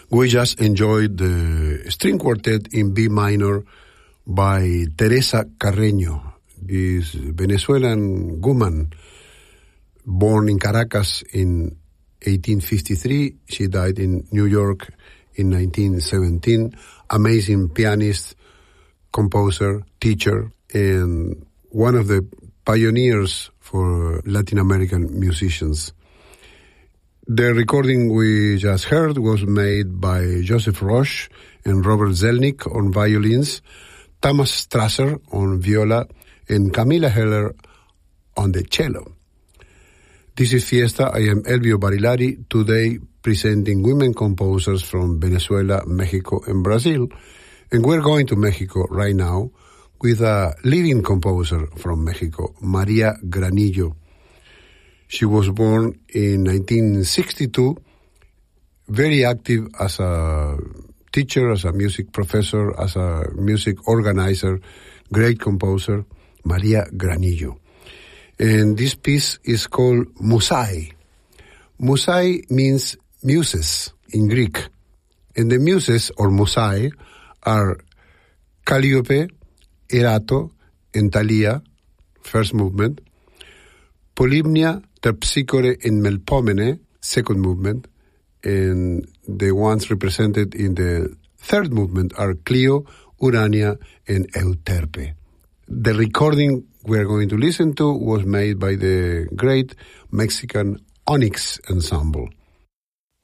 We just enjoyed the string quartet in B minor by Teresa Carreño, this Venezuelan woman born in Caracas in 1853. She died in New York in 1917. Amazing pianist, composer, teacher, and one of the pioneers for Latin American musicians. The recording we just heard was made by Joseph Roche and Robert Zelnick on violins, Thomas Strasser on viola, and Camila Heller on the cello. This is Fiesta. I am Elvio Barilari, today presenting women composers from Venezuela, Mexico, and Brazil. And we're going to Mexico right now with a living composer from Mexico, Maria Granillo. She was born in 1962, very active as a teacher, as a music professor, as a music organizer, great composer, Maria Granillo. And this piece is called Musai. Musai means muses in Greek. And the muses, or Musai, are Calliope, Erato, and Thalia, first movement, Polymnia, Terpsichore, and Melpomene, second movement, and the ones represented in the third movement are Clio, Urania, and Euterpe. The recording we're going to listen to was made by the great Mexican Onyx Ensemble.